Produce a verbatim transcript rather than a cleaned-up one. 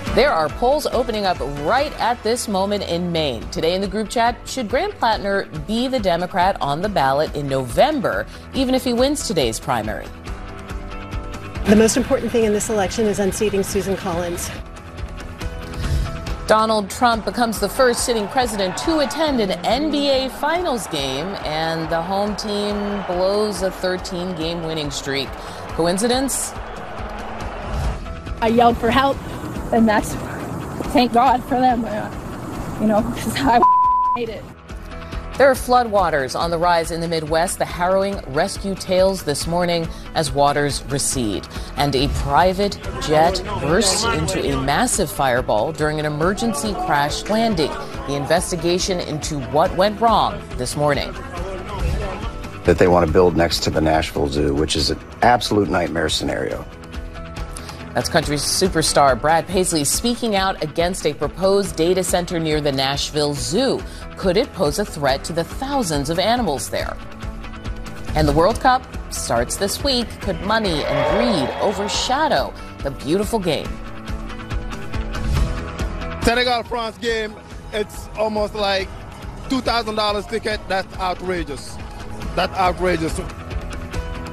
There are polls opening up right at this moment in Maine. Today in the group chat, should Graham Plattner be the Democrat on the ballot in November, even if he wins today's primary? The most important thing in this election is unseating Susan Collins. Donald Trump becomes the first sitting president to attend an N B A Finals game, and the home team blows a thirteen-game winning streak. Coincidence? I yelled for help, and that's, thank God for them, you know, because I hate it. There are floodwaters on the rise in the Midwest. The harrowing rescue tales this morning as waters recede. And a private jet bursts into a massive fireball during an emergency crash landing. The investigation into what went wrong this morning. That they want to build next to the Nashville Zoo, which is an absolute nightmare scenario. That's country superstar Brad Paisley speaking out against a proposed data center near the Nashville Zoo. Could it pose a threat to the thousands of animals there? And the World Cup starts this week. Could money and greed overshadow the beautiful game? Senegal-France game, it's almost like two thousand dollars ticket. That's outrageous. That's outrageous.